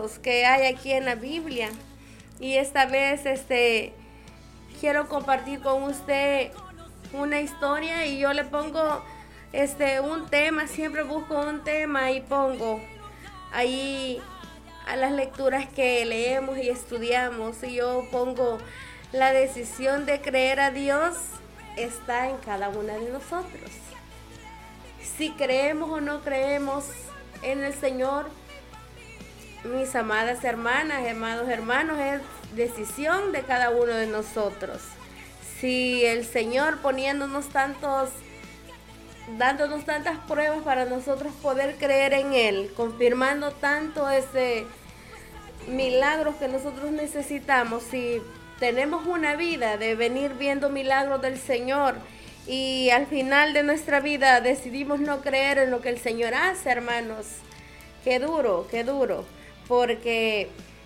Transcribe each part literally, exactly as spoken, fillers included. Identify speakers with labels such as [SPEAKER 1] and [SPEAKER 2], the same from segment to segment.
[SPEAKER 1] casos que hay aquí en la Biblia. Y esta vez este, quiero compartir con usted una historia y yo le pongo este, un tema, siempre busco un tema y pongo ahí a las lecturas que leemos y estudiamos, y yo pongo: la decisión de creer a Dios está en cada una de nosotros. Si creemos o no creemos en el Señor, mis amadas hermanas, amados hermanos, es decisión de cada uno de nosotros. Si el Señor poniéndonos tantos, dándonos tantas pruebas para nosotros poder creer en Él, confirmando tanto ese milagros que nosotros necesitamos, si tenemos una vida de venir viendo milagros del Señor y al final de nuestra vida decidimos no creer en lo que el Señor hace, hermanos, qué duro, qué duro, porque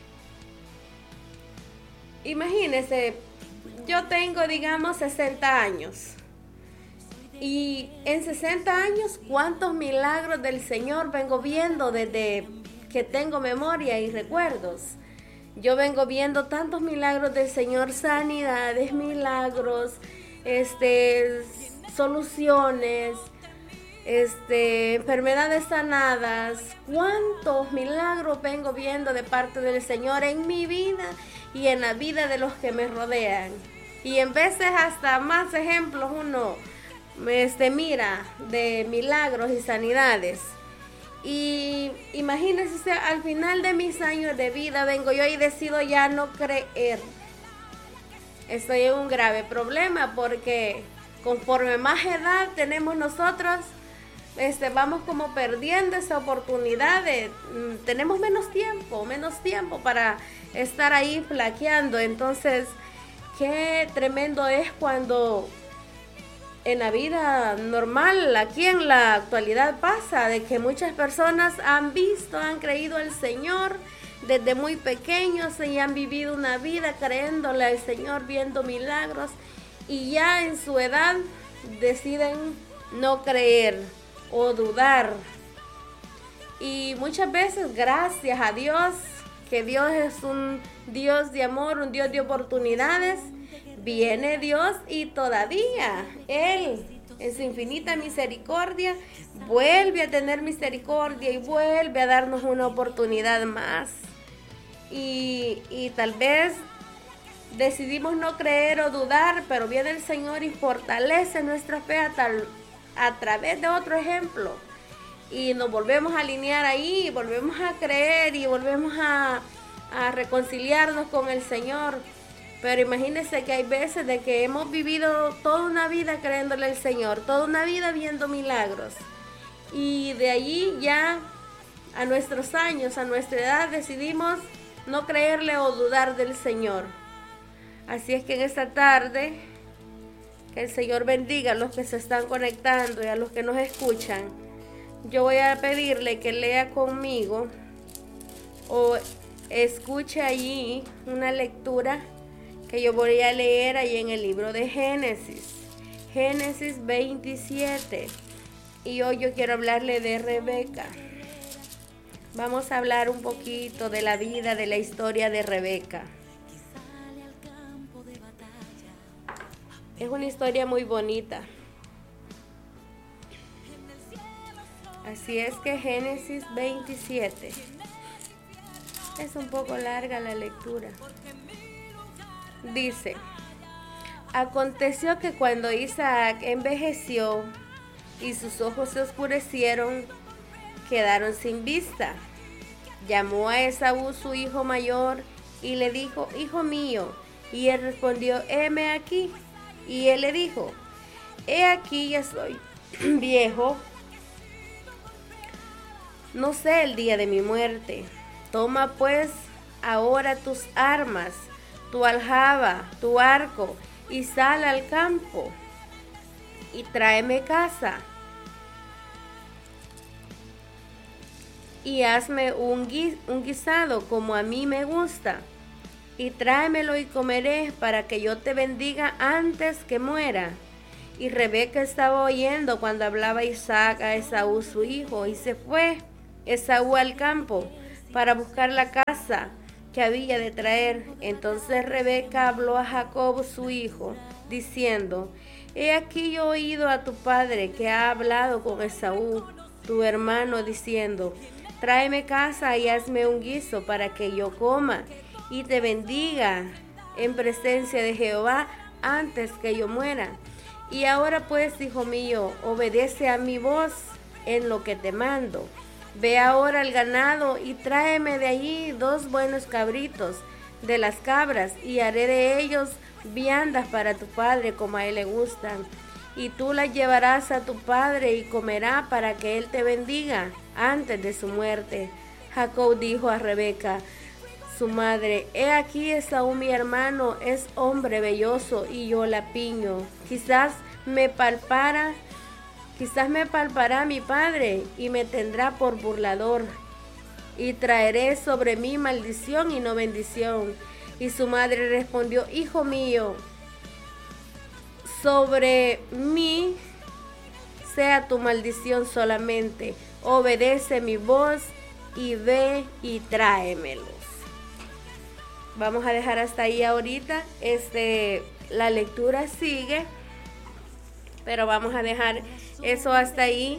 [SPEAKER 1] imagínense, yo tengo, digamos, sesenta años. Y en sesenta años, ¿cuántos milagros del Señor vengo viendo desde que tengo memoria y recuerdos? Yo vengo viendo tantos milagros del Señor, sanidades, milagros, este, soluciones, este, enfermedades sanadas. ¿Cuántos milagros vengo viendo de parte del Señor en mi vida y en la vida de los que me rodean? Y en veces hasta más ejemplos uno este, mira de milagros y sanidades. Y imagínense, o sea, al final de mis años de vida vengo yo y decido ya no creer. Estoy en un grave problema porque conforme más edad tenemos nosotros, este, vamos como perdiendo esa oportunidad de, tenemos menos tiempo, menos tiempo para estar ahí flaqueando. Entonces, qué tremendo es cuando en la vida normal, aquí en la actualidad pasa, de que muchas personas han visto, han creído al Señor desde muy pequeños y han vivido una vida creyéndole al Señor, viendo milagros, y ya en su edad deciden no creer o dudar. Y muchas veces, gracias a Dios, que Dios es un Dios de amor, un Dios de oportunidades, viene Dios y todavía Él, en su infinita misericordia, vuelve a tener misericordia y vuelve a darnos una oportunidad más. Y, y tal vez decidimos no creer o dudar, pero viene el Señor y fortalece nuestra fe a, tal, a través de otro ejemplo. Y nos volvemos a alinear ahí, volvemos a creer y volvemos a, a reconciliarnos con el Señor. Pero imagínense que hay veces de que hemos vivido toda una vida creyéndole al Señor, toda una vida viendo milagros. Y de allí ya a nuestros años, a nuestra edad, decidimos no creerle o dudar del Señor. Así es que en esta tarde, que el Señor bendiga a los que se están conectando y a los que nos escuchan. Yo voy a pedirle que lea conmigo o escuche allí una lectura que yo voy a leer ahí en el libro de Génesis, Génesis veintisiete. Y hoy yo quiero hablarle de Rebeca. Vamos a hablar un poquito de la vida, de la historia de Rebeca. Es una historia muy bonita. Así es que Génesis veintisiete. Es un poco larga la lectura. Dice: aconteció que cuando Isaac envejeció y sus ojos se oscurecieron, quedaron sin vista, llamó a Esaú su hijo mayor y le dijo: hijo mío. Y él respondió: heme aquí. Y él le dijo: he aquí, ya soy viejo, no sé el día de mi muerte. Toma pues ahora tus armas, tu aljaba, tu arco, y sal al campo, y tráeme caza, y hazme un, guis, un guisado como a mí me gusta, y tráemelo y comeré, para que yo te bendiga antes que muera. Y Rebeca estaba oyendo cuando hablaba Isaac a Esaú su hijo, y se fue Esaú al campo para buscar la casa que había de traer. Entonces Rebeca habló a Jacob su hijo, diciendo: He aquí yo he oído a tu padre que ha hablado con Esaú, tu hermano, diciendo: Tráeme casa y hazme un guiso para que yo coma y te bendiga en presencia de Jehová antes que yo muera. Y ahora pues, hijo mío, obedece a mi voz en lo que te mando. Ve ahora al ganado y tráeme de allí dos buenos cabritos de las cabras, y haré de ellos viandas para tu padre como a él le gustan. Y tú las llevarás a tu padre y comerá para que él te bendiga antes de su muerte. Jacob dijo a Rebeca, su madre: He aquí Esaú mi hermano es hombre velloso y yo la piño. Quizás me palpara, quizás me palpará mi padre y me tendrá por burlador, y traeré sobre mí maldición y no bendición. Y su madre respondió: Hijo mío, sobre mí sea tu maldición solamente. Obedece mi voz y ve y tráemelos. Vamos a dejar hasta ahí ahorita. Este, la lectura sigue, pero vamos a dejar eso hasta ahí.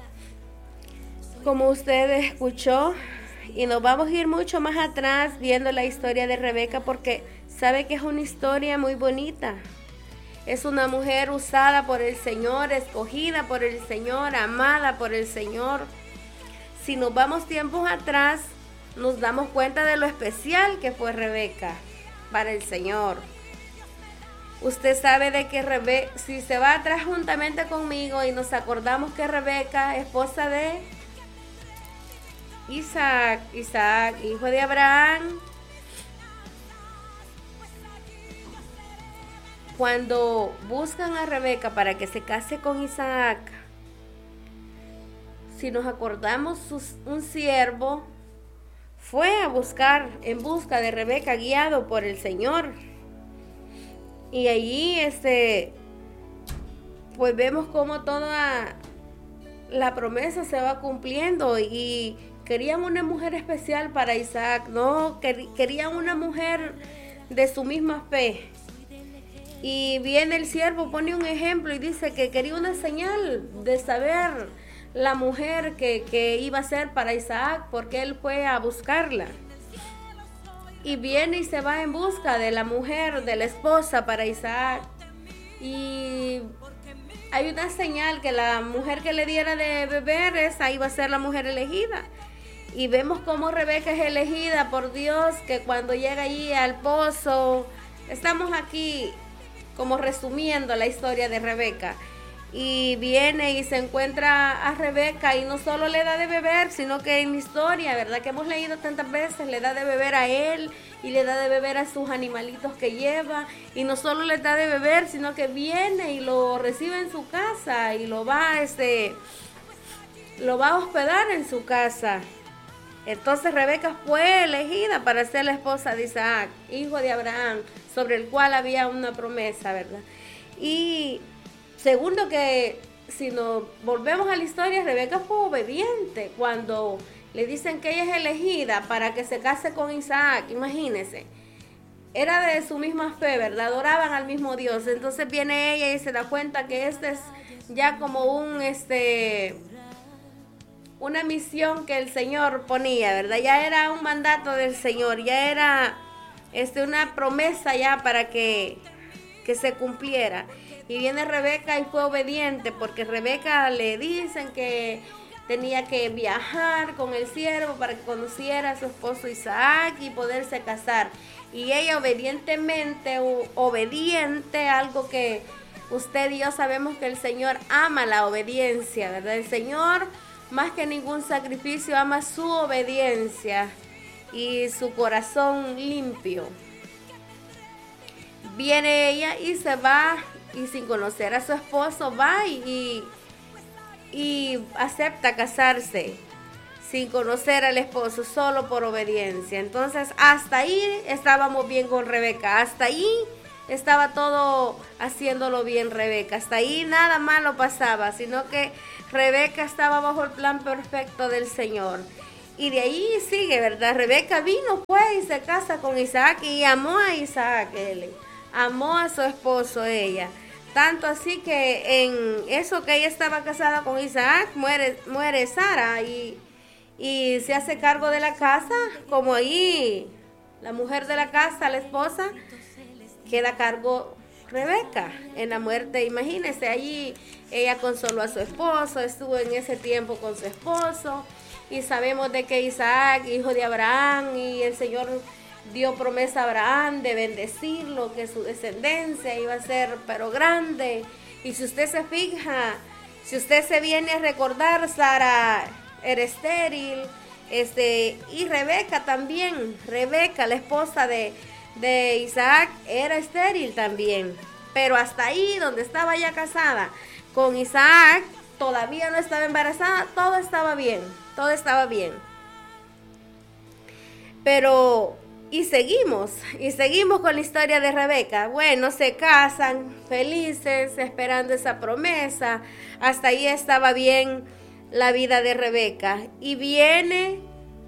[SPEAKER 1] Como usted escuchó, y nos vamos a ir mucho más atrás viendo la historia de Rebeca, porque sabe que es una historia muy bonita. Es una mujer usada por el Señor, escogida por el Señor, amada por el Señor. Si nos vamos tiempos atrás, nos damos cuenta de lo especial que fue Rebeca para el Señor. Usted sabe de que Rebeca, si se va atrás juntamente conmigo y nos acordamos que Rebeca, esposa de Isaac, Isaac, hijo de Abraham, cuando buscan a Rebeca para que se case con Isaac, si nos acordamos, un siervo fue a buscar, en busca de Rebeca, guiado por el Señor. Y allí, este, pues vemos cómo toda la promesa se va cumpliendo. Y querían una mujer especial para Isaac, no, querían una mujer de su misma fe. Y viene el siervo, pone un ejemplo y dice que quería una señal de saber la mujer que, que iba a ser para Isaac, porque él fue a buscarla. Y viene y se va en busca de la mujer, de la esposa para Isaac. Y hay una señal que la mujer que le diera de beber, esa iba a ser la mujer elegida. Y vemos cómo Rebeca es elegida por Dios, que cuando llega allí al pozo, estamos aquí como resumiendo la historia de Rebeca. Y viene y se encuentra a Rebeca y no solo le da de beber, sino que en la historia, ¿verdad?, que hemos leído tantas veces, le da de beber a él y le da de beber a sus animalitos que lleva. Y no solo le da de beber, sino que viene y lo recibe en su casa y lo va, este, lo va a hospedar en su casa. Entonces Rebeca fue elegida para ser la esposa de Isaac, hijo de Abraham, sobre el cual había una promesa, ¿verdad? Y segundo, que si nos volvemos a la historia, Rebeca fue obediente cuando le dicen que ella es elegida para que se case con Isaac. Imagínense, era de su misma fe, ¿verdad? Adoraban al mismo Dios. Entonces viene ella y se da cuenta que este es ya como un, este, una misión que el Señor ponía, ¿verdad? Ya era un mandato del Señor, ya era este, una promesa ya para que, que se cumpliera. Y viene Rebeca y fue obediente, porque Rebeca le dicen que tenía que viajar con el siervo para que conociera a su esposo Isaac y poderse casar. Y ella obedientemente, obediente, algo que usted y yo sabemos que el Señor ama la obediencia, ¿verdad? El Señor, más que ningún sacrificio, ama su obediencia y su corazón limpio. Viene ella y se va, y sin conocer a su esposo va y, y, y acepta casarse sin conocer al esposo, solo por obediencia. Entonces hasta ahí estábamos bien con Rebeca, hasta ahí estaba todo haciéndolo bien Rebeca, hasta ahí nada malo pasaba, sino que Rebeca estaba bajo el plan perfecto del Señor. Y de ahí sigue, ¿verdad? Rebeca vino pues y se casa con Isaac y amó a Isaac, él, amó a su esposo ella. Tanto así que en eso que ella estaba casada con Isaac, muere, muere Sara y, y se hace cargo de la casa, como ahí la mujer de la casa, la esposa, queda a cargo Rebeca en la muerte. Imagínense, allí ella consoló a su esposo, estuvo en ese tiempo con su esposo. Y sabemos de que Isaac, hijo de Abraham, y el Señor dio promesa a Abraham de bendecirlo, que su descendencia iba a ser pero grande. Y si usted se fija, si usted se viene a recordar, Sara era estéril, este, y Rebeca también, Rebeca, la esposa de, de Isaac, era estéril también. Pero hasta ahí, donde estaba ya casada con Isaac, todavía no estaba embarazada, todo estaba bien. Todo estaba bien. Pero, y seguimos, y seguimos con la historia de Rebeca. Bueno, se casan felices, esperando esa promesa. Hasta ahí estaba bien la vida de Rebeca. Y viene,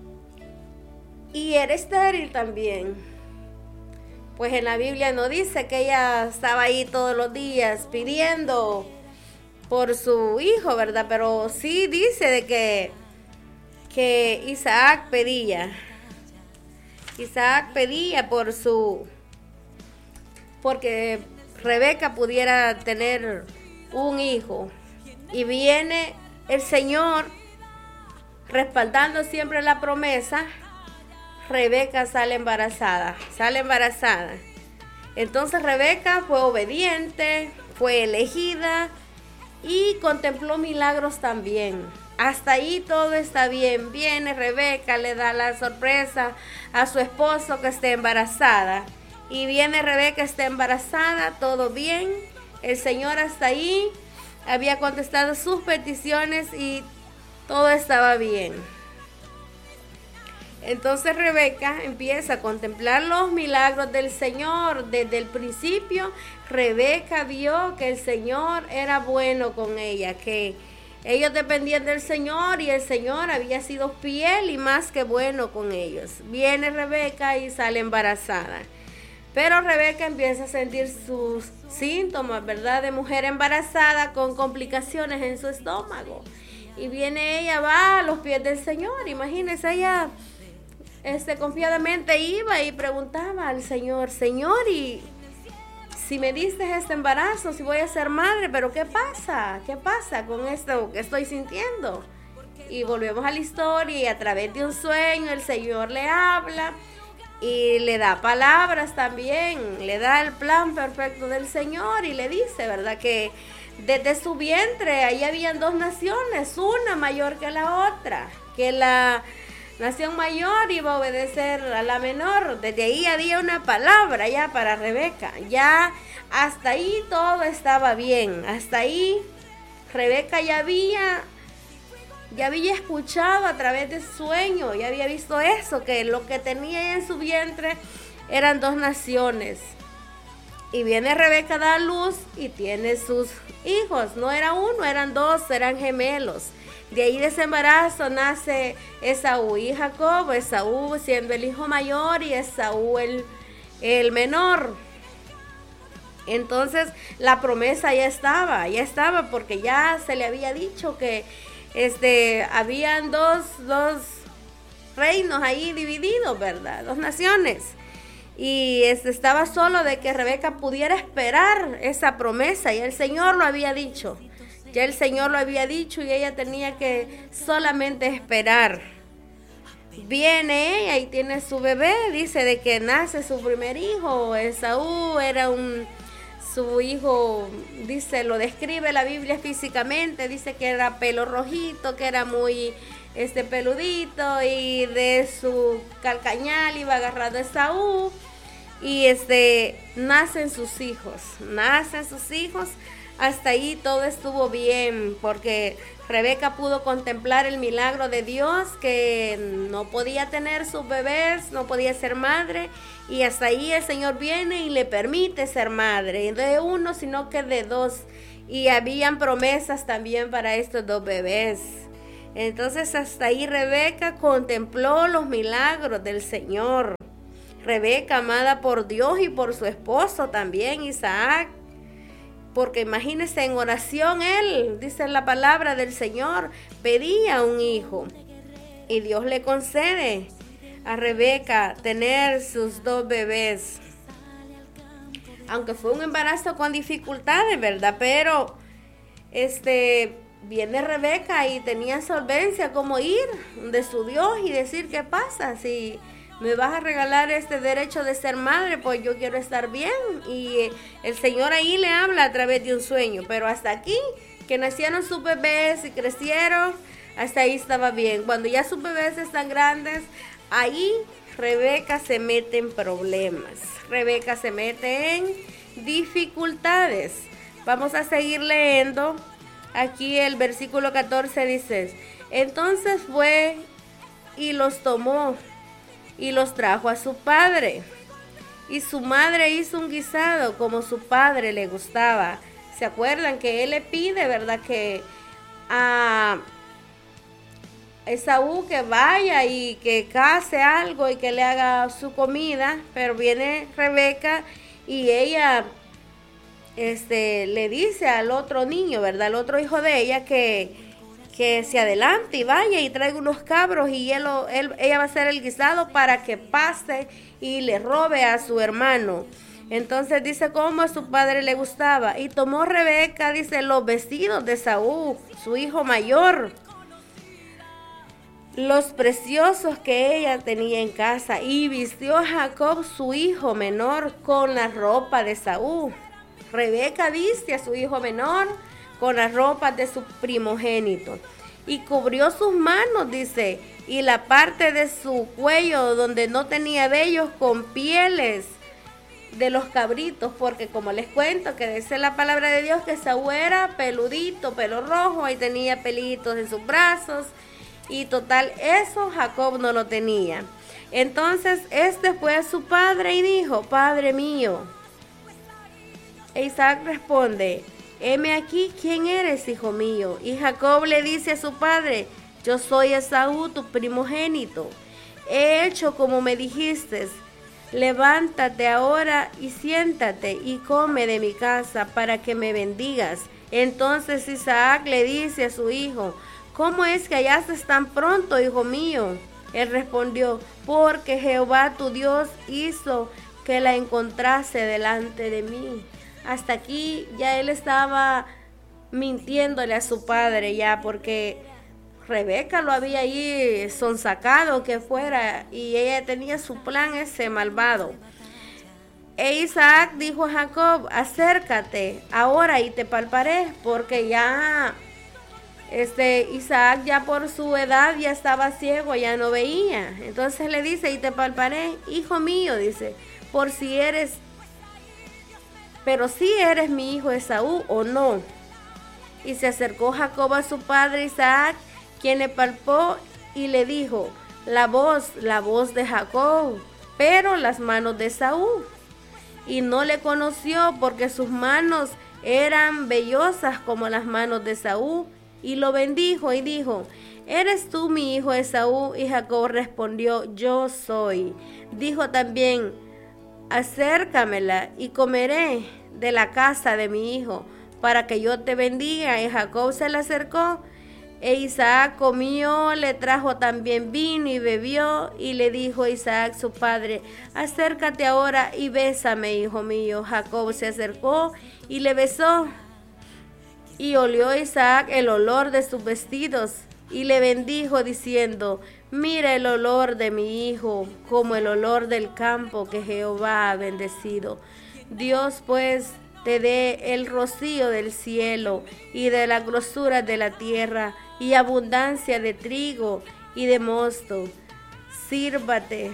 [SPEAKER 1] y era estéril también. Pues en la Biblia no dice que ella estaba ahí todos los días pidiendo por su hijo, ¿verdad? Pero sí dice de que que Isaac pedía, Isaac pedía por su, porque Rebeca pudiera tener un hijo. Y viene el Señor respaldando siempre la promesa. Rebeca sale embarazada, sale embarazada. Entonces Rebeca fue obediente, fue elegida y contempló milagros también. Hasta ahí todo está bien. Viene Rebeca, le da la sorpresa a su esposo que esté embarazada. Y viene Rebeca, está embarazada, todo bien. El Señor hasta ahí había contestado sus peticiones y todo estaba bien. Entonces Rebeca empieza a contemplar los milagros del Señor. Desde el principio, Rebeca vio que el Señor era bueno con ella, que ellos dependían del Señor y el Señor había sido fiel y más que bueno con ellos. Viene Rebeca y sale embarazada. Pero Rebeca empieza a sentir sus síntomas, ¿verdad? De mujer embarazada con complicaciones en su estómago. Y viene ella, va a los pies del Señor. Imagínense, ella este, confiadamente iba y preguntaba al Señor, Señor, y si me diste este embarazo, si voy a ser madre, pero ¿qué pasa? ¿Qué pasa con esto que estoy sintiendo? Y volvemos a la historia y a través de un sueño el Señor le habla y le da palabras también, le da el plan perfecto del Señor y le dice, ¿verdad? Que desde su vientre ahí habían dos naciones, una mayor que la otra, que la nación mayor iba a obedecer a la menor. Desde ahí había una palabra ya para Rebeca. Ya hasta ahí todo estaba bien. Hasta ahí Rebeca ya había, ya había escuchado a través de sueño, ya había visto eso, que lo que tenía en su vientre eran dos naciones. Y viene Rebeca a dar luz y tiene sus hijos. No era uno, eran dos, eran gemelos. De ahí de ese embarazo nace Esaú y Jacob, Esaú siendo el hijo mayor y Esaú el, el menor. Entonces la promesa ya estaba, ya estaba porque ya se le había dicho que este, habían dos, dos reinos ahí divididos, ¿verdad? Dos naciones. Y este, estaba solo de que Rebeca pudiera esperar esa promesa y el Señor lo había dicho. Ya el Señor lo había dicho y ella tenía que solamente esperar. Viene ella y tiene su bebé, dice de que nace su primer hijo. Esaú era un, su hijo, dice, lo describe la Biblia físicamente, dice que era pelo rojito, que era muy este peludito y de su calcañal iba agarrado Esaú. Y este, nacen sus hijos, nacen sus hijos. Hasta ahí todo estuvo bien porque Rebeca pudo contemplar el milagro de Dios, que no podía tener sus bebés, no podía ser madre, y hasta ahí el Señor viene y le permite ser madre, de uno sino que de dos, y habían promesas también para estos dos bebés. Entonces hasta ahí Rebeca contempló los milagros del Señor. Rebeca, amada por Dios y por su esposo también, Isaac. Porque imagínense, en oración él, dice la palabra del Señor, pedía un hijo. Y Dios le concede a Rebeca tener sus dos bebés. Aunque fue un embarazo con dificultades, ¿verdad? Pero este... viene Rebeca y tenía solvencia como ir de su Dios y decir, ¿qué pasa? Si me vas a regalar este derecho de ser madre, pues yo quiero estar bien. Y el Señor ahí le habla a través de un sueño, pero hasta aquí, que nacieron sus bebés y crecieron, hasta ahí estaba bien. Cuando ya sus bebés están grandes, ahí Rebeca se mete en problemas. Rebeca se mete en dificultades. Vamos a seguir leyendo. Aquí el versículo catorce dice, entonces fue y los tomó y los trajo a su padre. Y su madre hizo un guisado como su padre le gustaba. ¿Se acuerdan que él le pide, verdad, que a Esaú que vaya y que case algo y que le haga su comida? Pero viene Rebeca y ella... Este, le dice al otro niño, ¿verdad? Al otro hijo de ella que, que se adelante y vaya y traiga unos cabros y él, él, ella va a hacer el guisado para que pase y le robe a su hermano. Entonces dice cómo a su padre le gustaba. Y tomó Rebeca, dice, los vestidos de Saúl, su hijo mayor, los preciosos que ella tenía en casa, y vistió a Jacob, su hijo menor, con la ropa de Saúl. Rebeca viste a su hijo menor con las ropas de su primogénito y cubrió sus manos, dice, y la parte de su cuello donde no tenía vellos con pieles de los cabritos, porque como les cuento que dice la palabra de Dios que Saúl era peludito, pelo rojo y tenía pelitos en sus brazos, y total eso Jacob no lo tenía. Entonces este fue a su padre y dijo, Padre mío. Isaac responde, heme aquí, ¿quién eres, hijo mío? Y Jacob le dice a su padre, yo soy Esaú, tu primogénito. He hecho como me dijiste, levántate ahora y siéntate y come de mi casa para que me bendigas. Entonces Isaac le dice a su hijo, ¿cómo es que hallaste tan pronto, hijo mío? Él respondió, porque Jehová tu Dios hizo que la encontrase delante de mí. Hasta aquí ya él estaba mintiéndole a su padre ya, porque Rebeca lo había ahí sonsacado que fuera y ella tenía su plan ese malvado. E Isaac dijo a Jacob, acércate ahora y te palparé, porque ya este Isaac ya por su edad ya estaba ciego, ya no veía. Entonces le dice, y te palparé, hijo mío, dice, por si eres pero si eres mi hijo Esaú o no. Y se acercó Jacob a su padre Isaac, quien le palpó y le dijo, la voz, la voz de Jacob, pero las manos de Esaú. Y no le conoció porque sus manos eran vellosas como las manos de Esaú. Y lo bendijo y dijo, ¿eres tú mi hijo Esaú? Y Jacob respondió, yo soy. Dijo también, acércamela y comeré de la casa de mi hijo, para que yo te bendiga. Y Jacob se le acercó, e Isaac comió, le trajo también vino y bebió, y le dijo Isaac su padre, acércate ahora y bésame, hijo mío. Jacob se acercó y le besó, y olió Isaac el olor de sus vestidos, y le bendijo diciendo, mira el olor de mi hijo, como el olor del campo que Jehová ha bendecido. Dios pues te dé el rocío del cielo y de la grosura de la tierra y abundancia de trigo y de mosto. Sírvate,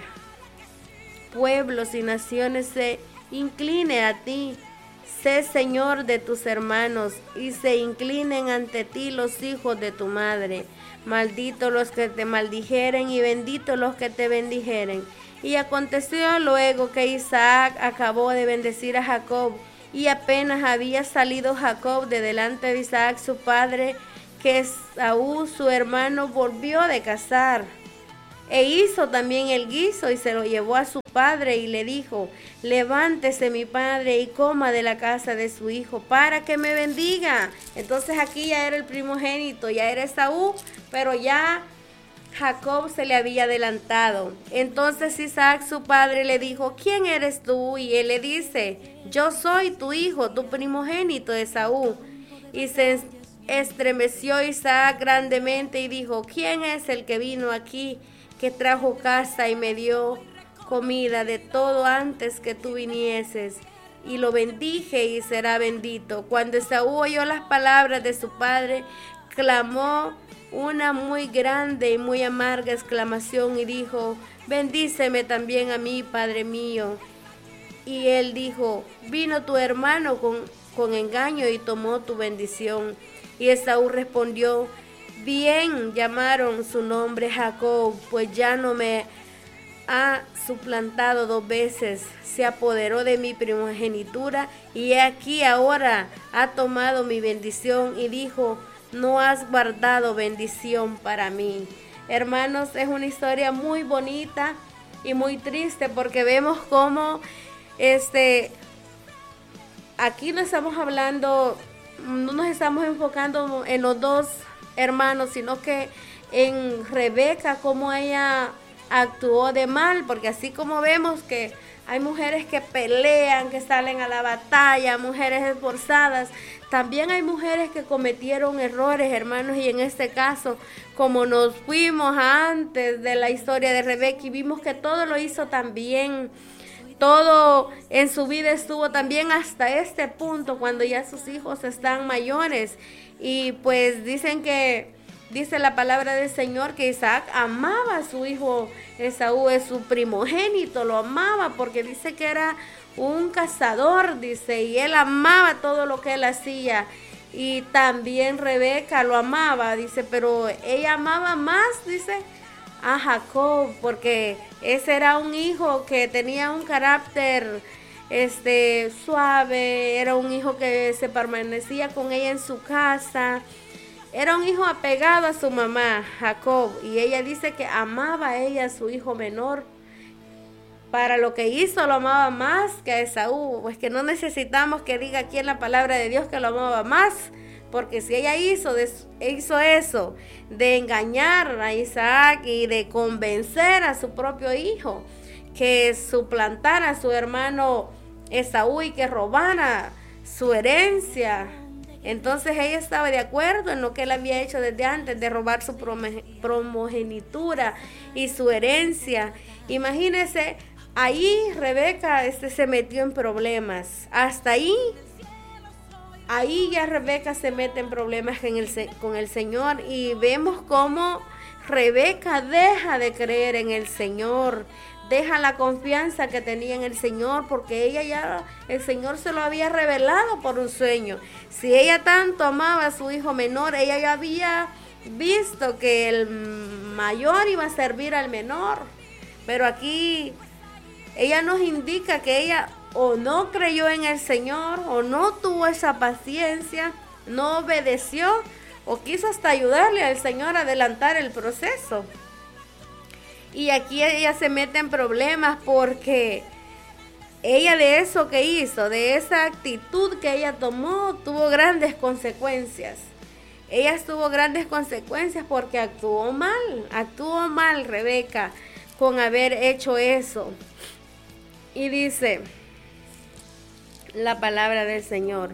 [SPEAKER 1] pueblos y naciones se incline a ti. Sé Señor de tus hermanos y se inclinen ante ti los hijos de tu madre. Malditos los que te maldijeren y benditos los que te bendijeren. Y aconteció luego que Isaac acabó de bendecir a Jacob, y apenas había salido Jacob de delante de Isaac su padre, que Esaú, su hermano, volvió de cazar. E hizo también el guiso y se lo llevó a su padre y le dijo: levántese mi padre y coma de la casa de su hijo para que me bendiga. Entonces aquí ya era el primogénito, ya era Esaú, pero ya Jacob se le había adelantado. Entonces Isaac, su padre, le dijo: ¿quién eres tú? Y él le dice: yo soy tu hijo, tu primogénito Esaú. Y se estremeció Isaac grandemente y dijo: ¿quién es el que vino aquí, que trajo casa y me dio comida de todo antes que tú vinieses? Y lo bendije y será bendito. Cuando Esaú oyó las palabras de su padre, clamó una muy grande y muy amarga exclamación y dijo: bendíceme también a mí, padre mío. Y él dijo: vino tu hermano con, con engaño y tomó tu bendición. Y Esaú respondió: bien llamaron su nombre Jacob, pues ya no me ha suplantado dos veces, se apoderó de mi primogenitura y aquí ahora ha tomado mi bendición. Y dijo: no has guardado bendición para mí. Hermanos, es una historia muy bonita y muy triste, porque vemos cómo este aquí no estamos hablando, no nos estamos enfocando en los dos hermanos, sino que en Rebeca, cómo ella actuó de mal, porque así como vemos que hay mujeres que pelean, que salen a la batalla, mujeres esforzadas, también hay mujeres que cometieron errores, hermanos, y en este caso, como nos fuimos antes de la historia de Rebeca y vimos que todo lo hizo tan bien, todo en su vida estuvo también hasta este punto, cuando ya sus hijos están mayores. Y pues dicen que, dice la palabra del Señor, que Isaac amaba a su hijo Esaú, es su primogénito, lo amaba porque dice que era un cazador, dice, y él amaba todo lo que él hacía. Y también Rebeca lo amaba, dice, pero ella amaba más, dice, a Jacob, porque ese era un hijo que tenía un carácter este suave, era un hijo que se permanecía con ella en su casa, era un hijo apegado a su mamá, Jacob, y ella dice que amaba a ella, a su hijo menor. Para lo que hizo, lo amaba más que a Esaú. Pues que no necesitamos que diga aquí en la palabra de Dios que lo amaba más, porque si ella hizo, de, hizo eso, de engañar a Isaac y de convencer a su propio hijo, que suplantara a su prometano Esaú y que robara su herencia, entonces ella estaba de acuerdo en lo que él había hecho desde antes, de robar su primogenitura y su herencia. Imagínense, ahí Rebeca este, se metió en problemas. Hasta ahí, ahí ya Rebeca se mete en problemas con el, con el Señor, y vemos cómo Rebeca deja de creer en el Señor, deja la confianza que tenía en el Señor, porque ella ya, el Señor se lo había revelado por un sueño. Si ella tanto amaba a su hijo menor, ella ya había visto que el mayor iba a servir al menor. Pero aquí ella nos indica que ella o no creyó en el Señor, o no tuvo esa paciencia, no obedeció, o quiso hasta ayudarle al Señor a adelantar el proceso. Y aquí ella se mete en problemas porque ella, de eso que hizo, de esa actitud que ella tomó, tuvo grandes consecuencias. Ella tuvo grandes consecuencias porque actuó mal, actuó mal Rebeca con haber hecho eso. Y dice la palabra del Señor: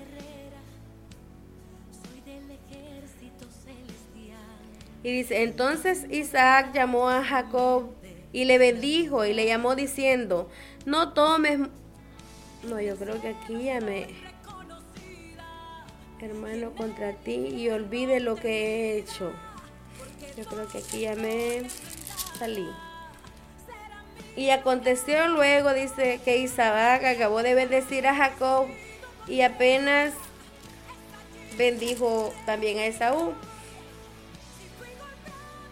[SPEAKER 1] y dice, entonces Isaac llamó a Jacob y le bendijo y le llamó diciendo: no tomes, no, yo creo que aquí ya me, hermano, contra ti, y olvide lo que he hecho. Yo creo que aquí ya me salí. Y aconteció luego, dice, que Isaac acabó de bendecir a Jacob y apenas bendijo también a Esaú.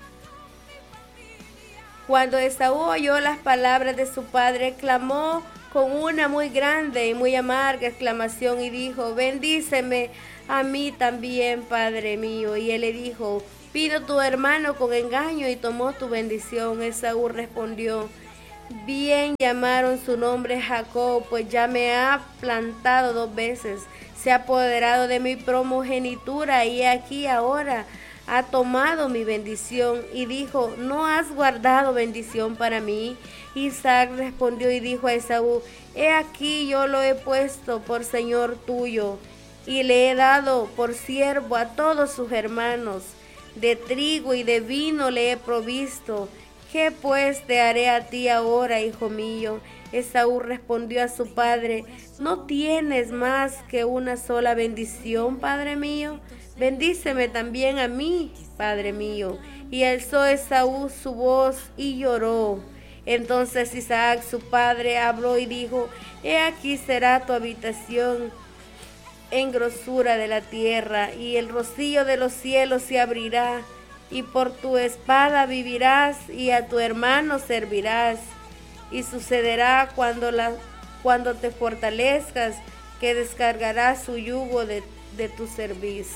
[SPEAKER 1] Cuando Esaú oyó las palabras de su padre, clamó con una muy grande y muy amarga exclamación y dijo, bendíceme a mí también, Padre mío. Y él le dijo, pido tu hermano con engaño, y tomó tu bendición. Esaú respondió, bien llamaron su nombre Jacob, pues ya me ha plantado dos veces, se ha apoderado de mi primogenitura, y aquí ahora ha tomado mi bendición. Y dijo, ¿no has guardado bendición para mí? Isaac respondió y dijo a Esaú, he aquí yo lo he puesto por señor tuyo, y le he dado por siervo a todos sus hermanos. De trigo y de vino le he provisto. ¿Qué pues te haré a ti ahora, hijo mío? Esaú respondió a su padre, ¿no tienes más que una sola bendición, padre mío? Bendíceme también a mí, padre mío. Y alzó Esaú su voz y lloró. Entonces Isaac, su padre, habló y dijo, he aquí será tu habitación en grosura de la tierra, y el rocío de los cielos se abrirá, y por tu espada vivirás, y a tu hermano servirás. Y sucederá cuando, la, cuando te fortalezcas, que descargarás su yugo de, de tu cerviz.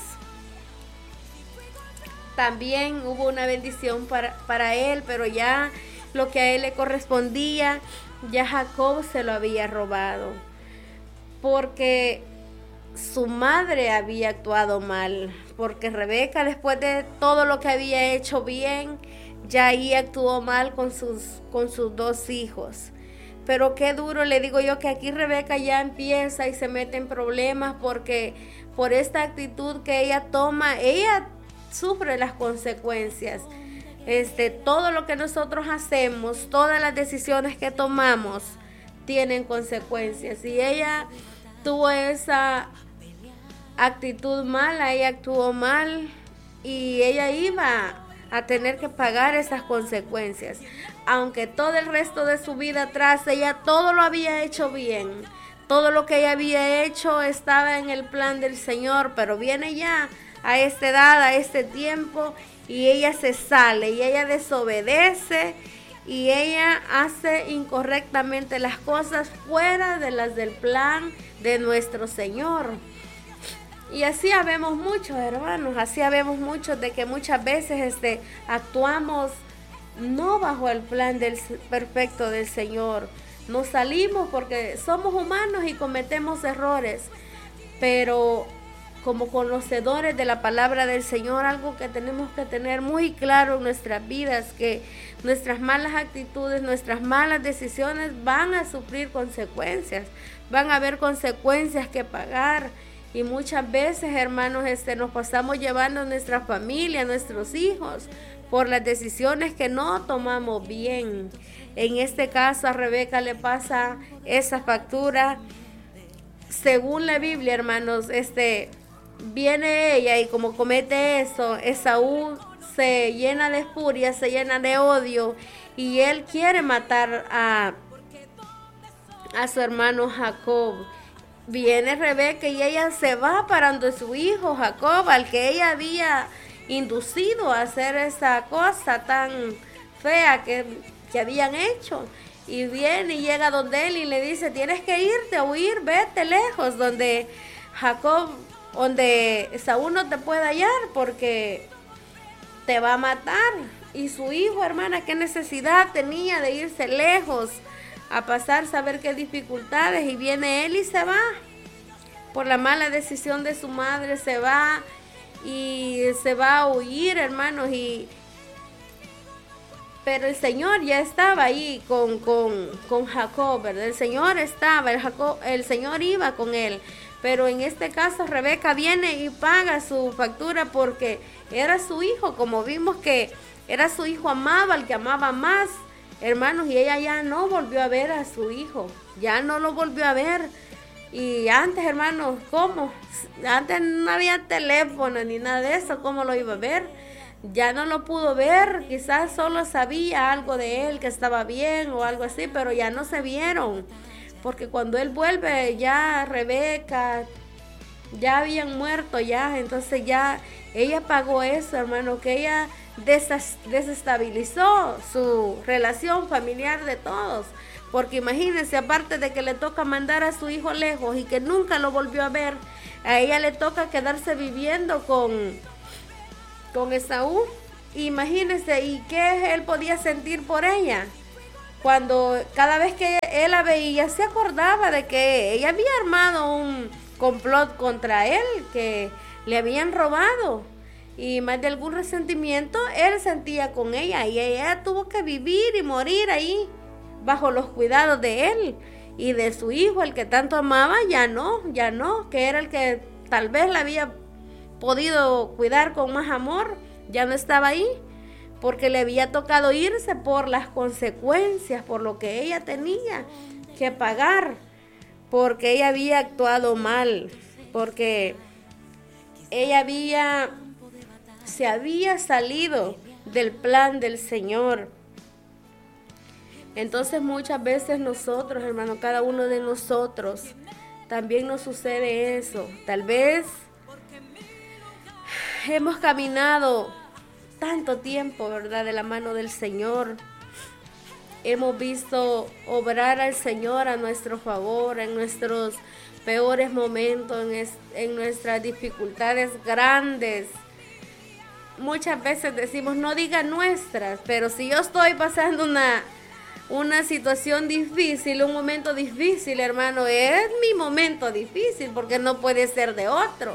[SPEAKER 1] También hubo una bendición para, para él, pero ya lo que a él le correspondía, ya Jacob se lo había robado, porque su madre había actuado mal, porque Rebeca, después de todo lo que había hecho bien, ya ahí actuó mal con sus, con sus dos hijos. Pero qué duro, le digo yo, que aquí Rebeca ya empieza y se mete en problemas, porque por esta actitud que ella toma, ella sufre las consecuencias. Este, todo lo que nosotros hacemos, todas las decisiones que tomamos tienen consecuencias, y ella tuvo esa actitud mala, ella actuó mal, y ella iba a tener que pagar esas consecuencias, aunque todo el resto de su vida atrás ella todo lo había hecho bien, todo lo que ella había hecho estaba en el plan del Señor. Pero viene ya a esta edad, a este tiempo, y ella se sale, y ella desobedece, y ella hace incorrectamente las cosas fuera de las del plan de nuestro Señor. Y así habemos muchos, hermanos, así habemos muchos, de que muchas veces este, actuamos no bajo el plan del perfecto del Señor. Nos salimos porque somos humanos y cometemos errores, pero como conocedores de la palabra del Señor, algo que tenemos que tener muy claro en nuestras vidas, que nuestras malas actitudes, nuestras malas decisiones van a sufrir consecuencias, van a haber consecuencias que pagar. Y muchas veces, hermanos, este, nos pasamos llevando a nuestra familia, a nuestros hijos, por las decisiones que no tomamos bien. En este caso, a Rebeca le pasa esa factura. Según la Biblia, hermanos, este, viene ella y como comete eso, Esaú se llena de furia, se llena de odio, y él quiere matar a, a su hermano Jacob. Viene Rebeca y ella se va parando su hijo Jacob, al que ella había inducido a hacer esa cosa tan fea que, que habían hecho. Y viene y llega donde él y le dice, tienes que irte a huir, vete lejos, donde Jacob, donde Saúl no te puede hallar, porque te va a matar. Y su hijo, hermana, qué necesidad tenía de irse lejos a pasar, saber qué dificultades, y viene él y se va. Por la mala decisión de su madre se va, y se va a huir, hermanos, y pero el Señor ya estaba ahí con, con, con Jacob, ¿verdad? El Señor estaba, el, Jacob, el Señor iba con él. Pero en este caso Rebeca viene y paga su factura, porque era su hijo, como vimos que era su hijo amado, al que amaba más, hermanos, y ella ya no volvió a ver a su hijo, ya no lo volvió a ver. Y antes, hermanos, ¿cómo? Antes no había teléfono ni nada de eso, ¿cómo lo iba a ver? Ya no lo pudo ver, quizás solo sabía algo de él, que estaba bien o algo así, pero ya no se vieron, porque cuando él vuelve, ya Rebeca, ya habían muerto ya, entonces ya ella pagó eso, hermano, que ella desestabilizó su relación familiar de todos, Porque imagínense, aparte de que le toca mandar a su hijo lejos y que nunca lo volvió a ver, a ella le toca quedarse viviendo con, con Esaú. Imagínense, ¿y qué él podía sentir por ella? Cuando cada vez que él la veía, se acordaba de que ella había armado un complot contra él, que le habían robado. Y más de algún resentimiento él sentía con ella, y ella tuvo que vivir y morir ahí bajo los cuidados de él y de su hijo, el que tanto amaba. Ya no, ya no, que era el que tal vez la había podido cuidar con más amor, ya no estaba ahí, porque le había tocado irse por las consecuencias, por lo que ella tenía que pagar, porque ella había actuado mal, porque ella había se había salido del plan del Señor. Entonces muchas veces nosotros, hermano, cada uno de nosotros, también nos sucede eso. Tal vez hemos caminado tanto tiempo, ¿verdad?, de la mano del Señor. Hemos visto obrar al Señor a nuestro favor en nuestros peores momentos, en, es, en nuestras dificultades grandes. Muchas veces decimos, no diga nuestras, pero si yo estoy pasando una, una situación difícil, un momento difícil, hermano, es mi momento difícil, porque no puede ser de otro.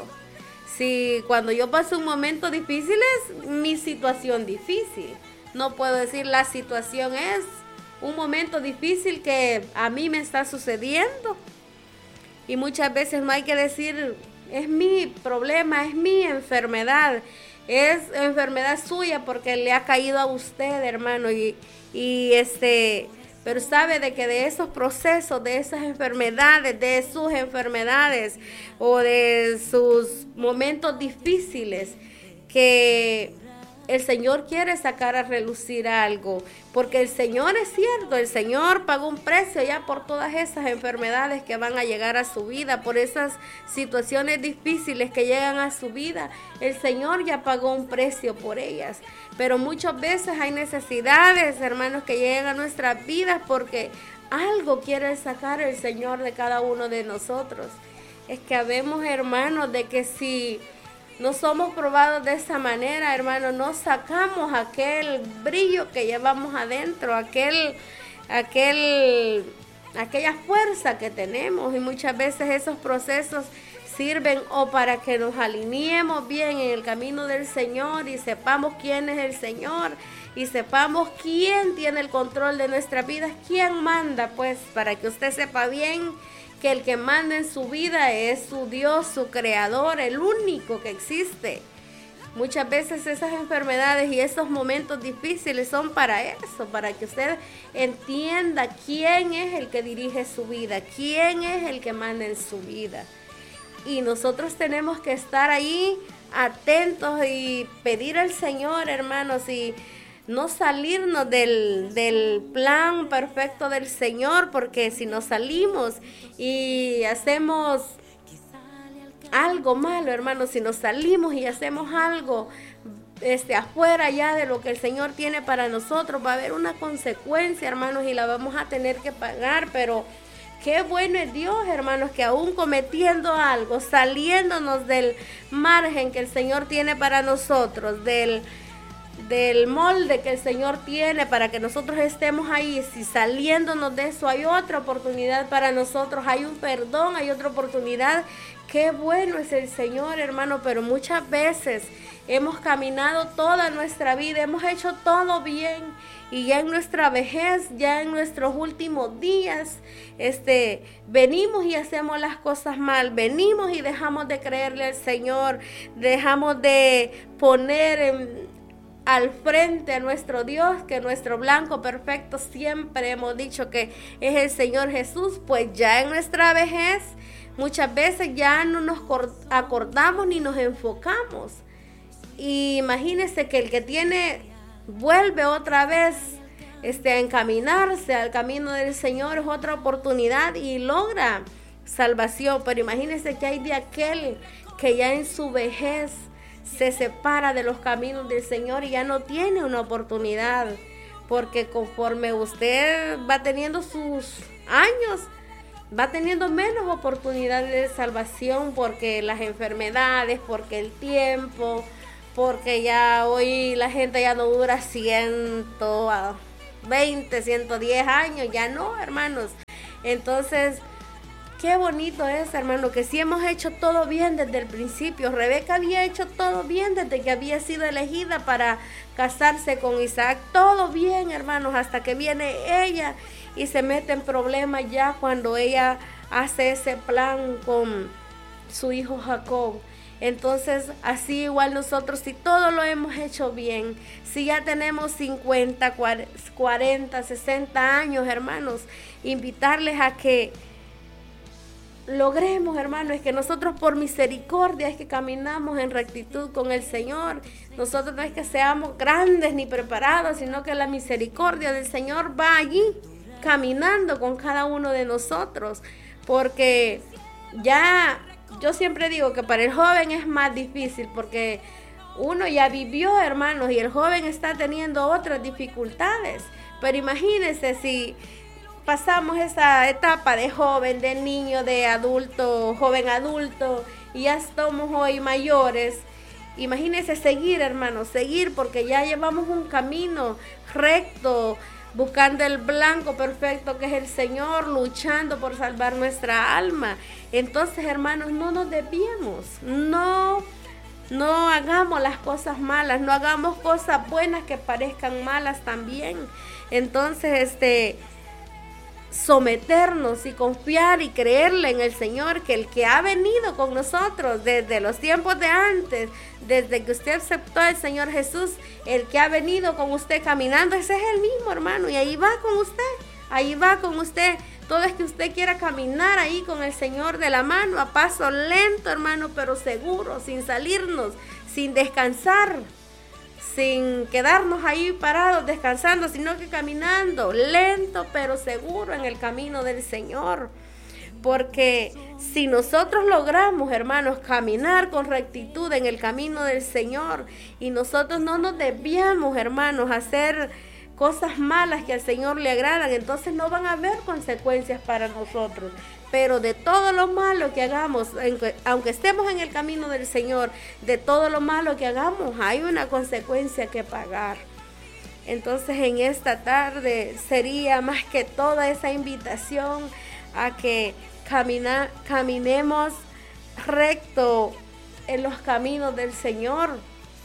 [SPEAKER 1] Si cuando yo paso un momento difícil es mi situación difícil, no puedo decir la situación es un momento difícil que a mí me está sucediendo. Y muchas veces no hay que decir, es mi problema, es mi enfermedad, es enfermedad suya porque le ha caído a usted, hermano, y, y este, pero sabe de que de esos procesos, de esas enfermedades, de sus enfermedades o de sus momentos difíciles, que el Señor quiere sacar a relucir algo, porque el Señor es cierto, el Señor pagó un precio ya por todas esas enfermedades que van a llegar a su vida, por esas situaciones difíciles que llegan a su vida. El Señor ya pagó un precio por ellas, pero muchas veces hay necesidades, hermanos, que llegan a nuestras vidas porque algo quiere sacar el Señor de cada uno de nosotros. Es que habemos, hermanos, de que si no somos probados de esa manera, hermano, no sacamos aquel brillo que llevamos adentro, aquel, aquel, aquella fuerza que tenemos, y muchas veces esos procesos sirven o para que nos alineemos bien en el camino del Señor y sepamos quién es el Señor y sepamos quién tiene el control de nuestra vida, quién manda, pues, para que usted sepa bien que el que manda en su vida es su Dios, su creador, el único que existe. Muchas veces esas enfermedades y esos momentos difíciles son para eso, para que usted entienda quién es el que dirige su vida, quién es el que manda en su vida. Y nosotros tenemos que estar ahí atentos y pedir al Señor, hermanos, y no salirnos del, del plan perfecto del Señor, porque si nos salimos y hacemos algo malo, hermanos, si nos salimos y hacemos algo este, afuera ya de lo que el Señor tiene para nosotros, va a haber una consecuencia, hermanos, y la vamos a tener que pagar. Pero qué bueno es Dios, hermanos, que aún cometiendo algo, saliéndonos del margen que el Señor tiene para nosotros, del del molde que el Señor tiene para que nosotros estemos ahí, si saliéndonos de eso hay otra oportunidad para nosotros, hay un perdón, hay otra oportunidad. Qué bueno es el Señor, hermano, pero muchas veces hemos caminado toda nuestra vida, hemos hecho todo bien, y ya en nuestra vejez, ya en nuestros últimos días, este, venimos y hacemos las cosas mal, venimos y dejamos de creerle al Señor, dejamos de poner en al frente a nuestro Dios, que nuestro blanco perfecto siempre hemos dicho que es el Señor Jesús. Pues ya en nuestra vejez muchas veces ya no nos acordamos ni nos enfocamos. Y imagínense que el que tiene, vuelve otra vez este, a encaminarse al camino del Señor, es otra oportunidad y logra salvación. Pero imagínense que hay de aquel que ya en su vejez se separa de los caminos del Señor y ya no tiene una oportunidad porque conforme usted va teniendo sus años, va teniendo menos oportunidades de salvación, porque las enfermedades, porque el tiempo, porque ya hoy la gente ya no dura ciento veinte, ciento diez años, ya no, hermanos. Entonces, qué bonito es, hermano, que si hemos hecho todo bien desde el principio. Rebeca había hecho todo bien desde que había sido elegida para casarse con Isaac. Todo bien, hermanos, hasta que viene ella y se mete en problemas ya cuando ella hace ese plan con su hijo Jacob. Entonces, así igual nosotros, si todo lo hemos hecho bien, si ya tenemos cincuenta, cuarenta, sesenta años, hermanos, invitarles a que logremos, hermano, es que nosotros por misericordia es que caminamos en rectitud con el Señor. Nosotros no es que seamos grandes ni preparados, sino que la misericordia del Señor va allí caminando con cada uno de nosotros, porque ya yo siempre digo que para el joven es más difícil, porque uno ya vivió, hermanos, y el joven está teniendo otras dificultades. Pero imagínense si pasamos esa etapa de joven, de niño, de adulto, joven adulto, y ya estamos hoy mayores. Imagínense seguir, hermanos, seguir, porque ya llevamos un camino recto, buscando el blanco perfecto que es el Señor, luchando por salvar nuestra alma. Entonces, hermanos, no nos desviemos, no, no hagamos las cosas malas, no hagamos cosas buenas que parezcan malas también. Entonces, este... someternos y confiar y creerle en el Señor, que el que ha venido con nosotros desde los tiempos de antes, desde que usted aceptó al Señor Jesús, el que ha venido con usted caminando, ese es el mismo, hermano, y ahí va con usted, ahí va con usted. Todo es que usted quiera caminar ahí con el Señor de la mano, a paso lento, hermano, pero seguro, sin salirnos, sin descansar, sin quedarnos ahí parados descansando, sino que caminando lento pero seguro en el camino del Señor. Porque si nosotros logramos, hermanos, caminar con rectitud en el camino del Señor, y nosotros no nos desviamos, hermanos, a hacer cosas malas que al Señor le agradan, entonces no van a haber consecuencias para nosotros. Pero de todo lo malo que hagamos, aunque estemos en el camino del Señor, de todo lo malo que hagamos, hay una consecuencia que pagar. Entonces, en esta tarde sería más que toda esa invitación a que camina, caminemos recto en los caminos del Señor,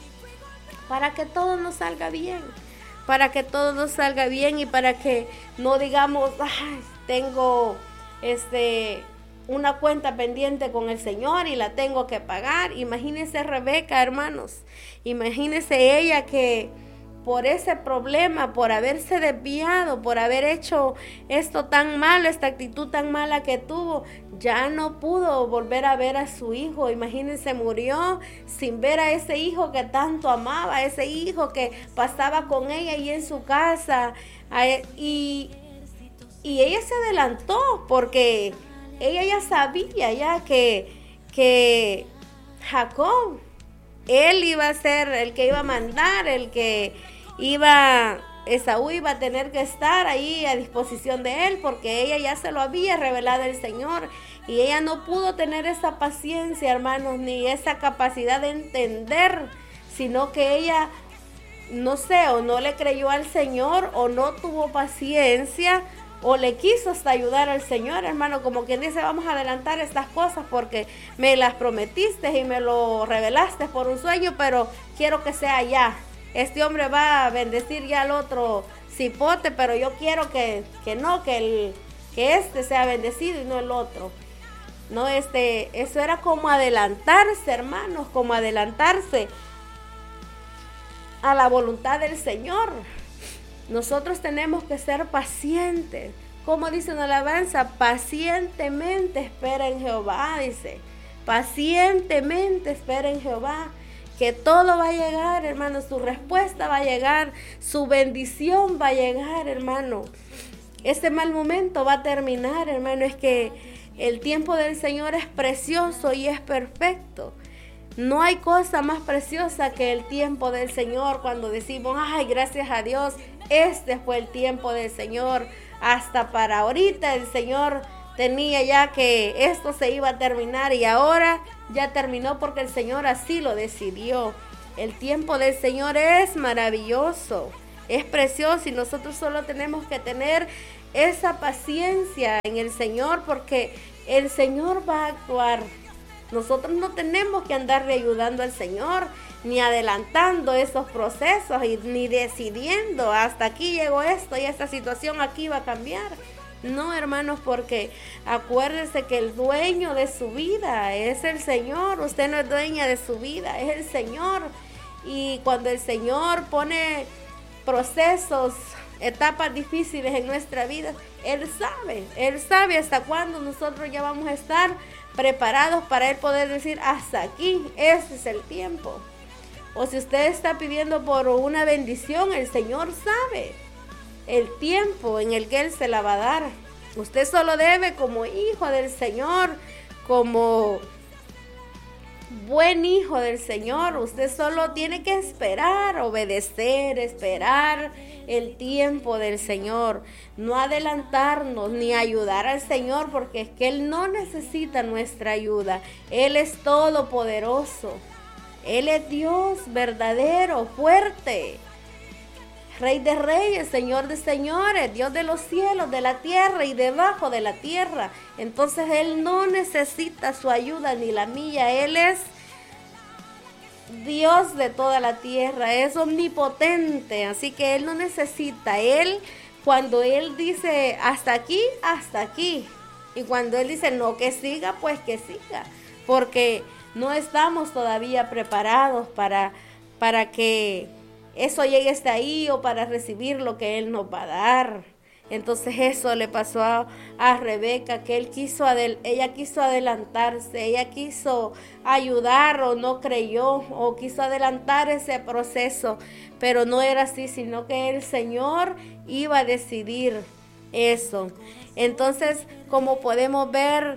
[SPEAKER 1] para que todo nos salga bien, para que todo nos salga bien y para que no digamos, ay, tengo este una cuenta pendiente con el Señor y la tengo que pagar. Imagínense Rebeca, hermanos, imagínense ella que por ese problema, por haberse desviado, por haber hecho esto tan malo, esta actitud tan mala que tuvo, ya no pudo volver a ver a su hijo. Imagínense, murió sin ver a ese hijo que tanto amaba, a ese hijo que pasaba con ella y en su casa, y, y ella se adelantó porque ella ya sabía ya que, que Jacob, él iba a ser el que iba a mandar, el que iba, Esaú iba a tener que estar ahí a disposición de él, porque ella ya se lo había revelado el Señor, y ella no pudo tener esa paciencia, hermanos, ni esa capacidad de entender, sino que ella, no sé, o no le creyó al Señor, o no tuvo paciencia, o le quiso hasta ayudar al Señor, hermano, como quien dice, vamos a adelantar estas cosas porque me las prometiste y me lo revelaste por un sueño, pero quiero que sea ya. Este hombre va a bendecir ya al otro cipote, pero yo quiero que, que no, que, el, que este sea bendecido y no el otro. No, este, eso era como adelantarse, hermanos, como adelantarse a la voluntad del Señor. Nosotros tenemos que ser pacientes. Como dice una alabanza, pacientemente espera en Jehová, dice. Pacientemente espera en Jehová, que todo va a llegar, hermano. Su respuesta va a llegar, su bendición va a llegar, hermano. Este mal momento va a terminar, hermano. Es que el tiempo del Señor es precioso y es perfecto. No hay cosa más preciosa que el tiempo del Señor, cuando decimos, ay, gracias a Dios, este fue el tiempo del Señor. Hasta para ahorita el Señor tenía ya que esto se iba a terminar y ahora ya terminó porque el Señor así lo decidió. El tiempo del Señor es maravilloso, es precioso y nosotros solo tenemos que tener esa paciencia en el Señor porque el Señor va a actuar. Nosotros no tenemos que andarle ayudando al Señor, ni adelantando esos procesos, y, ni decidiendo, hasta aquí llegó esto y esta situación aquí va a cambiar. No, hermanos, porque acuérdense que el dueño de su vida es el Señor. Usted no es dueña de su vida, es el Señor. Y cuando el Señor pone procesos, etapas difíciles en nuestra vida, Él sabe, Él sabe hasta cuándo nosotros ya vamos a estar preparados para Él poder decir, hasta aquí, ese es el tiempo. O si usted está pidiendo por una bendición, el Señor sabe el tiempo en el que Él se la va a dar. Usted solo debe, como hijo del Señor, como buen hijo del Señor, usted solo tiene que esperar, obedecer, esperar el tiempo del Señor, no adelantarnos ni ayudar al Señor, porque es que Él no necesita nuestra ayuda. Él es todopoderoso, Él es Dios verdadero, fuerte, Rey de reyes, Señor de señores, Dios de los cielos, de la tierra y debajo de la tierra. Entonces Él no necesita su ayuda ni la mía. Él es Dios de toda la tierra, es omnipotente, así que Él no necesita. Él, cuando Él dice hasta aquí, hasta aquí. Y cuando Él dice no, que siga, pues que siga. Porque no estamos todavía preparados para, para que eso llegue hasta ahí o para recibir lo que Él nos va a dar. Entonces eso le pasó a, a Rebeca, que él quiso adel, ella quiso adelantarse, ella quiso ayudar o no creyó o quiso adelantar ese proceso, pero no era así, sino que el Señor iba a decidir eso. Entonces, como podemos ver,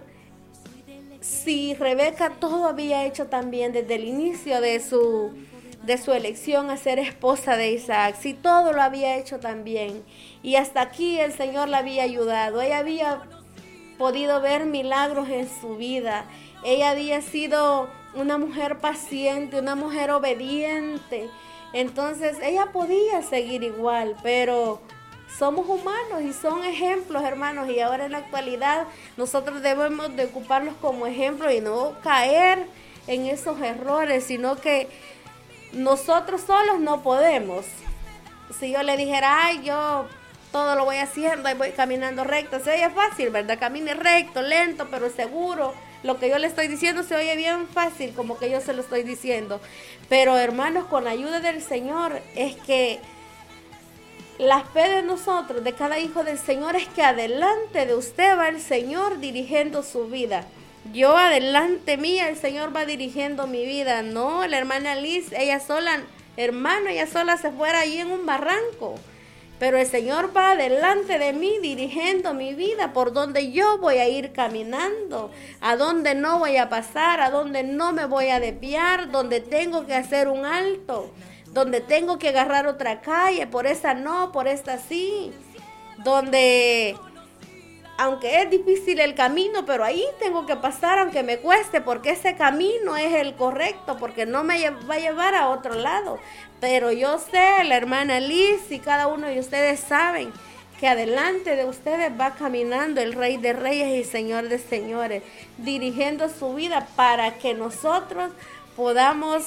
[SPEAKER 1] si Rebeca todo había hecho también desde el inicio de su de su elección a ser esposa de Isaac, si todo lo había hecho también, y hasta aquí el Señor la había ayudado, ella había podido ver milagros en su vida, ella había sido una mujer paciente, una mujer obediente, entonces ella podía seguir igual, pero somos humanos y son ejemplos, hermanos, y ahora en la actualidad nosotros debemos de ocuparlos como ejemplo y no caer en esos errores, sino que nosotros solos no podemos. Si yo le dijera, ay, yo todo lo voy haciendo y voy caminando recto, se oye fácil, ¿verdad? Camine recto, lento, pero seguro. Lo que yo le estoy diciendo se oye bien fácil, como que yo se lo estoy diciendo. Pero, hermanos, con la ayuda del Señor, es que la fe de nosotros, de cada hijo del Señor, es que adelante de usted va el Señor dirigiendo su vida. Yo adelante mía, el Señor va dirigiendo mi vida. No, la hermana Liz, ella sola, hermano, ella sola se fuera allí en un barranco. Pero el Señor va adelante de mí, dirigiendo mi vida, por donde yo voy a ir caminando, a donde no voy a pasar, a donde no me voy a desviar, donde tengo que hacer un alto, donde tengo que agarrar otra calle, por esa no, por esta sí, donde aunque es difícil el camino, pero ahí tengo que pasar aunque me cueste, porque ese camino es el correcto, porque no me va a llevar a otro lado. Pero yo sé, la hermana Liz y cada uno de ustedes saben que adelante de ustedes va caminando el Rey de Reyes y Señor de Señores, dirigiendo su vida para que nosotros podamos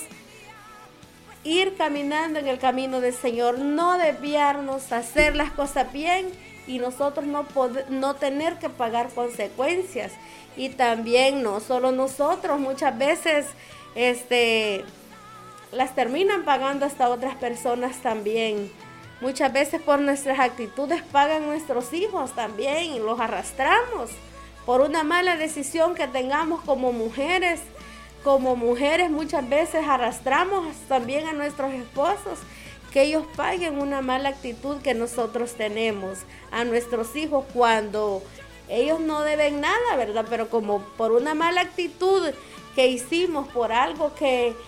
[SPEAKER 1] ir caminando en el camino del Señor, no desviarnos, hacer las cosas bien y nosotros no, poder, no tener que pagar consecuencias. Y también no solo nosotros, muchas veces este, las terminan pagando hasta otras personas también. Muchas veces por nuestras actitudes pagan nuestros hijos también y los arrastramos por una mala decisión que tengamos como mujeres. Como mujeres muchas veces arrastramos también a nuestros esposos, que ellos paguen una mala actitud que nosotros tenemos a nuestros hijos cuando ellos no deben nada, ¿verdad? Pero como por una mala actitud que hicimos, por algo que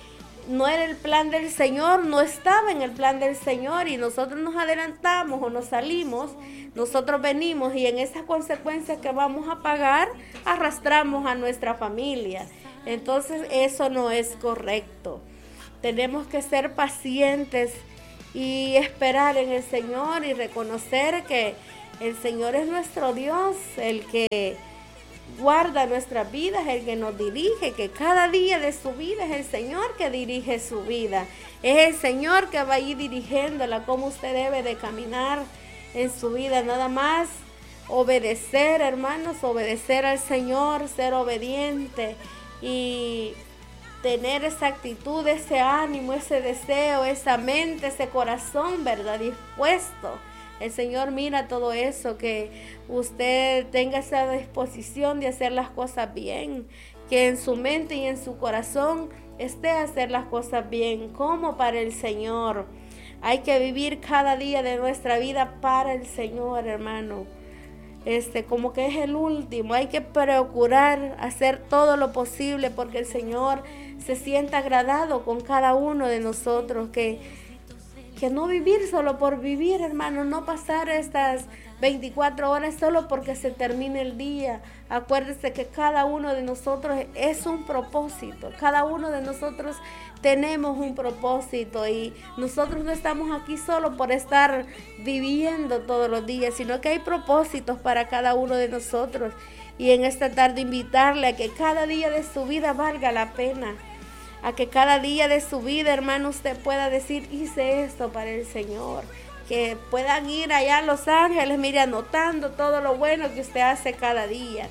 [SPEAKER 1] no era el plan del Señor, no estaba en el plan del Señor y nosotros nos adelantamos o nos salimos, nosotros venimos y en esas consecuencias que vamos a pagar, arrastramos a nuestra familia. Entonces eso no es correcto. Tenemos que ser pacientes y esperar en el Señor y reconocer que el Señor es nuestro Dios, el que guarda nuestras vidas, el que nos dirige, que cada día de su vida es el Señor que dirige su vida. Es el Señor que va a ir dirigiéndola, cómo usted debe de caminar en su vida. Nada más obedecer, hermanos, obedecer al Señor, ser obediente y tener esa actitud, ese ánimo, ese deseo, esa mente, ese corazón, ¿verdad? Dispuesto. El Señor mira todo eso, que usted tenga esa disposición de hacer las cosas bien, que en su mente y en su corazón esté a hacer las cosas bien, como para el Señor. Hay que vivir cada día de nuestra vida para el Señor, hermano. Este, como que es el último, hay que procurar hacer todo lo posible porque el Señor se sienta agradado con cada uno de nosotros, que, que no vivir solo por vivir, hermano, no pasar estas veinticuatro horas solo porque se termine el día. Acuérdese que cada uno de nosotros es un propósito, cada uno de nosotros tenemos un propósito y nosotros no estamos aquí solo por estar viviendo todos los días, sino que hay propósitos para cada uno de nosotros. Y en esta tarde invitarle a que cada día de su vida valga la pena, a que cada día de su vida, hermano, usted pueda decir, hice esto para el Señor. Que puedan ir allá a Los Ángeles, mire, anotando todo lo bueno que usted hace cada día.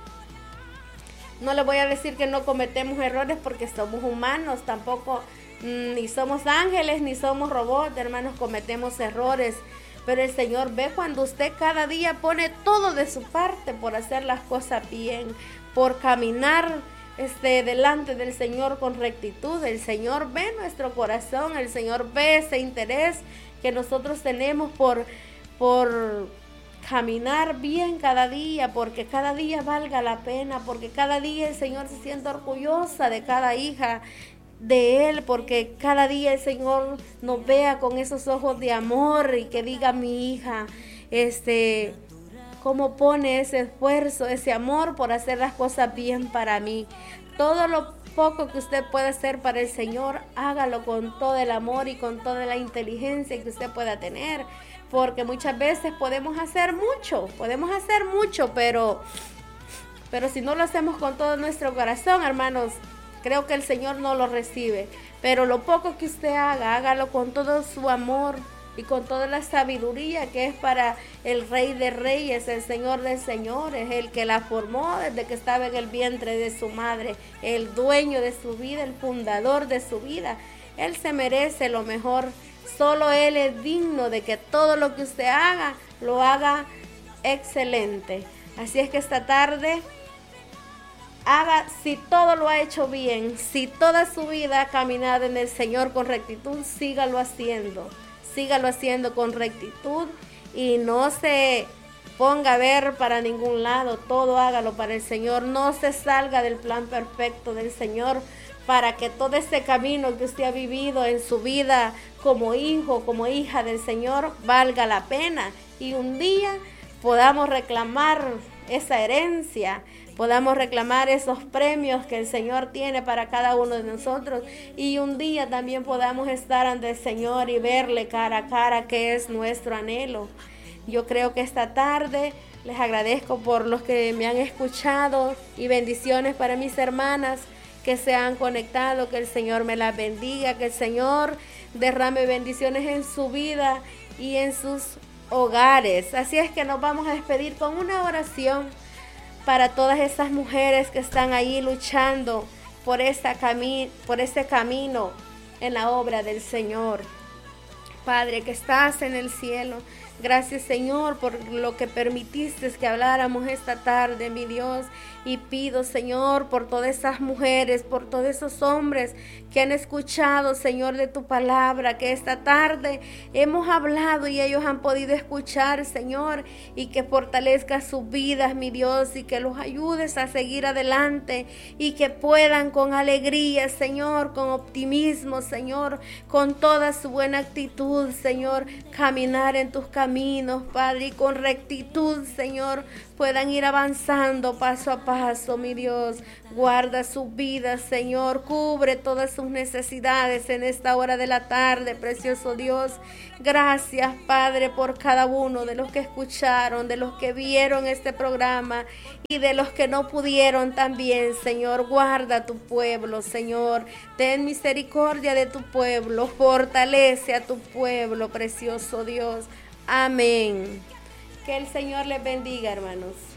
[SPEAKER 1] No le voy a decir que no cometemos errores porque somos humanos, tampoco mmm, ni somos ángeles ni somos robots, hermanos, cometemos errores. Pero el Señor ve cuando usted cada día pone todo de su parte por hacer las cosas bien, por caminar este, delante del Señor con rectitud. El Señor ve nuestro corazón, el Señor ve ese interés que nosotros tenemos por, por caminar bien cada día, porque cada día valga la pena, porque cada día el Señor se siente orgullosa de cada hija de Él, porque cada día el Señor nos vea con esos ojos de amor y que diga, mi hija, este, cómo pone ese esfuerzo, ese amor por hacer las cosas bien para mí. Todo lo poco que usted pueda hacer para el Señor, hágalo con todo el amor y con toda la inteligencia que usted pueda tener, porque muchas veces podemos hacer mucho, podemos hacer mucho, pero, pero si no lo hacemos con todo nuestro corazón, hermanos, creo que el Señor no lo recibe. Pero lo poco que usted haga, hágalo con todo su amor y con toda la sabiduría que es para el Rey de Reyes, el Señor de Señores, el que la formó desde que estaba en el vientre de su madre, el dueño de su vida, el fundador de su vida. Él se merece lo mejor. Solo Él es digno de que todo lo que usted haga, lo haga excelente. Así es que esta tarde, haga, si todo lo ha hecho bien, si toda su vida ha caminado en el Señor con rectitud, sígalo haciendo. Sígalo haciendo con rectitud y no se ponga a ver para ningún lado. Todo hágalo para el Señor. No se salga del plan perfecto del Señor, para que todo ese camino que usted ha vivido en su vida como hijo, como hija del Señor, valga la pena y un día podamos reclamar esa herencia, podamos reclamar esos premios que el Señor tiene para cada uno de nosotros y un día también podamos estar ante el Señor y verle cara a cara, que es nuestro anhelo. Yo creo que esta tarde les agradezco por los que me han escuchado y bendiciones para mis hermanas que se han conectado, que el Señor me las bendiga, que el Señor derrame bendiciones en su vida y en sus hogares. Así es que nos vamos a despedir con una oración para todas esas mujeres que están ahí luchando por, esa cami- por ese camino en la obra del Señor. Padre que estás en el cielo, Gracias, Señor, por lo que permitiste que habláramos esta tarde, mi Dios. Y pido, Señor, por todas esas mujeres, por todos esos hombres que han escuchado, Señor, de tu palabra, que esta tarde hemos hablado y ellos han podido escuchar, Señor, y que fortalezca sus vidas, mi Dios, y que los ayudes a seguir adelante y que puedan con alegría, Señor, con optimismo, Señor, con toda su buena actitud, Señor, caminar en tus caminos, Padre, y con rectitud, Señor, puedan ir avanzando paso a paso, mi Dios. Guarda sus vidas, Señor, cubre todas sus necesidades en esta hora de la tarde, precioso Dios. Gracias, Padre, por cada uno de los que escucharon, de los que vieron este programa y de los que no pudieron también, Señor. Guarda tu pueblo, Señor. Ten misericordia de tu pueblo, fortalece a tu pueblo, precioso Dios. Amén. Que el Señor les bendiga, hermanos.